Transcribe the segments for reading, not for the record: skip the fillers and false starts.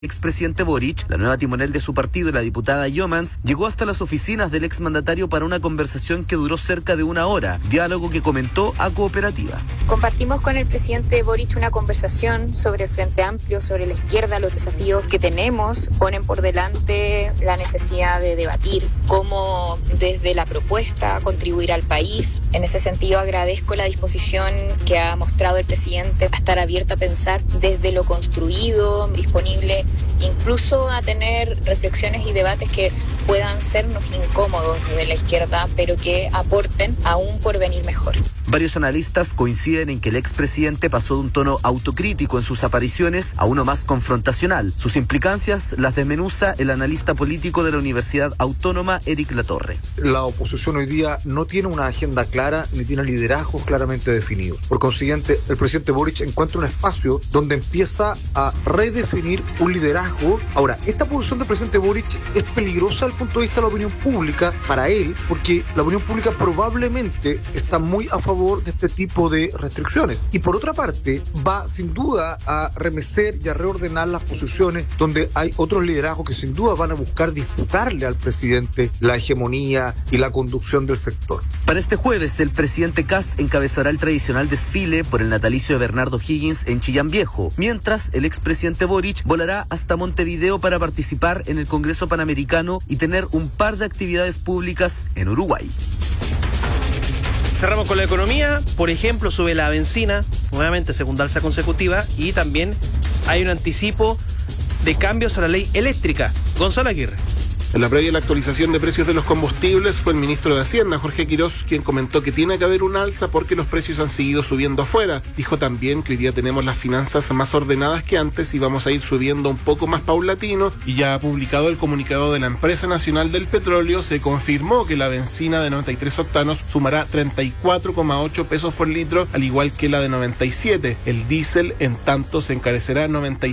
Expresidente Boric, la nueva timonel de su partido, la diputada Yeomans, llegó hasta las oficinas del exmandatario para una conversación que duró cerca de una hora, diálogo que comentó a Cooperativa. Compartimos con el presidente Boric una conversación sobre el Frente Amplio, sobre la izquierda, los desafíos que tenemos, ponen por delante la necesidad de debatir cómo desde la propuesta contribuir al país. En ese sentido agradezco la disposición que ha mostrado el presidente a estar abierto a pensar desde lo construido, disponible incluso a tener reflexiones y debates que puedan sernos incómodos desde la izquierda, pero que aporten a un porvenir mejor. Varios analistas coinciden en que el expresidente pasó de un tono autocrítico en sus apariciones a uno más confrontacional. Sus implicancias las desmenuza el analista político de la Universidad Autónoma, Eric Latorre. La oposición hoy día no tiene una agenda clara ni tiene liderazgos claramente definidos. Por consiguiente, el presidente Boric encuentra un espacio donde empieza a redefinir un liderazgo. Ahora, esta posición del presidente Boric es peligrosa desde el punto de vista de la opinión pública para él, porque la opinión pública probablemente está muy a favor de este tipo de restricciones. Y por otra parte, va sin duda a remecer y a reordenar las posiciones donde hay otros liderazgos que sin duda van a buscar disputarle al presidente la hegemonía y la conducción del sector. Para este jueves, el presidente Kast encabezará el tradicional desfile por el natalicio de Bernardo Higgins en Chillán Viejo, mientras el expresidente Boric volará hasta Montevideo para participar en el Congreso Panamericano y tener un par de actividades públicas en Uruguay. Cerramos con la economía. Por ejemplo, sube la benzina, nuevamente segunda alza consecutiva, y también hay un anticipo de cambios a la ley eléctrica. Gonzalo Aguirre. En la previa de la actualización de precios de los combustibles fue el ministro de Hacienda, Jorge Quirós, quien comentó que tiene que haber un alza porque los precios han seguido subiendo afuera. Dijo también que hoy día tenemos las finanzas más ordenadas que antes y vamos a ir subiendo un poco más paulatino. Y ya ha publicado el comunicado de la Empresa Nacional del Petróleo, se confirmó que la benzina de 93 octanos sumará 34,8 pesos por litro, al igual que la de 97. El diésel, en tanto, se encarecerá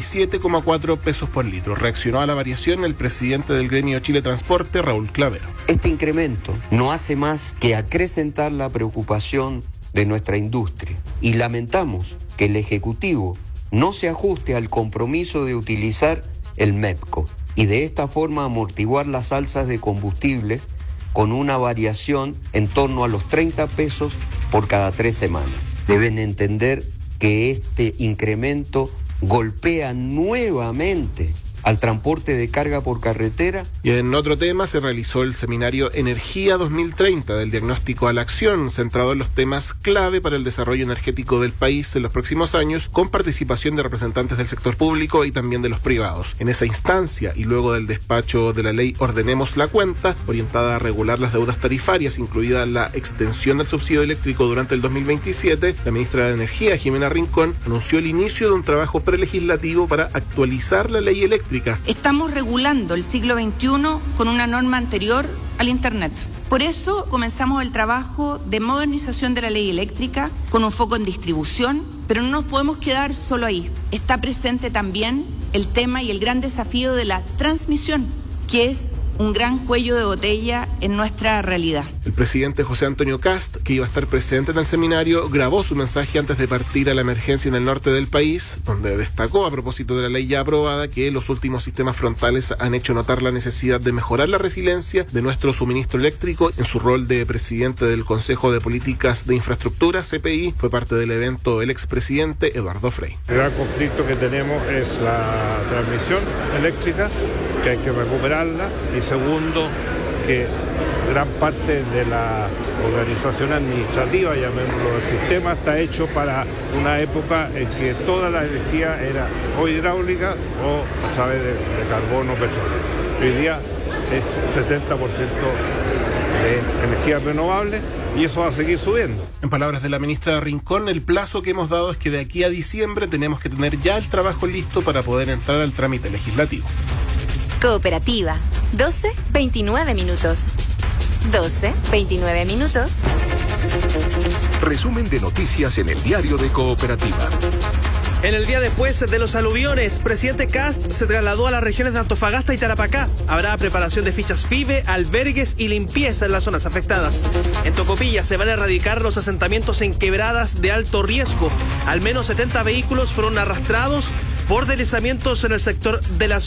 97,4 pesos por litro. Reaccionó a la variación el presidente del gremio Chile Transporte, Raúl Clavero. Este incremento no hace más que acrecentar la preocupación de nuestra industria y lamentamos que el Ejecutivo no se ajuste al compromiso de utilizar el MEPCO y de esta forma amortiguar las alzas de combustibles con una variación en torno a los 30 pesos por cada 3 semanas. Deben entender que este incremento golpea nuevamente al transporte de carga por carretera. Y en otro tema se realizó el seminario Energía 2030 del diagnóstico a la acción, centrado en los temas clave para el desarrollo energético del país en los próximos años, con participación de representantes del sector público y también de los privados. En esa instancia, y luego del despacho de la ley Ordenemos la Cuenta, orientada a regular las deudas tarifarias, incluida la extensión del subsidio eléctrico durante el 2027, la ministra de Energía, Jimena Rincón, anunció el inicio de un trabajo prelegislativo para actualizar la ley eléctrica. Estamos regulando el siglo XXI con una norma anterior al Internet. Por eso comenzamos el trabajo de modernización de la ley eléctrica con un foco en distribución, pero no nos podemos quedar solo ahí. Está presente también el tema y el gran desafío de la transmisión, que es un gran cuello de botella en nuestra realidad. El presidente José Antonio Kast, que iba a estar presente en el seminario, grabó su mensaje antes de partir a la emergencia en el norte del país, donde destacó, a propósito de la ley ya aprobada, que los últimos sistemas frontales han hecho notar la necesidad de mejorar la resiliencia de nuestro suministro eléctrico. En su rol de presidente del Consejo de Políticas de Infraestructura, CPI, fue parte del evento el expresidente Eduardo Frei. El gran conflicto que tenemos es la transmisión eléctrica, que hay que recuperarla, y segundo, que gran parte de la organización administrativa, llamémoslo, del sistema, está hecho para una época en que toda la energía era o hidráulica o a través de carbón o petróleo. Hoy día es 70% de energía renovable y eso va a seguir subiendo. En palabras de la ministra Rincón, el plazo que hemos dado es que de aquí a diciembre tenemos que tener ya el trabajo listo para poder entrar al trámite legislativo. Cooperativa, 12:29 minutos. 12:29 minutos. Resumen de noticias en el diario de Cooperativa. En el día después de los aluviones, presidente Kast se trasladó a las regiones de Antofagasta y Tarapacá. Habrá preparación de fichas FIBE, albergues y limpieza en las zonas afectadas. En Tocopilla se van a erradicar los asentamientos en quebradas de alto riesgo. Al menos 70 vehículos fueron arrastrados por deslizamientos en el sector de la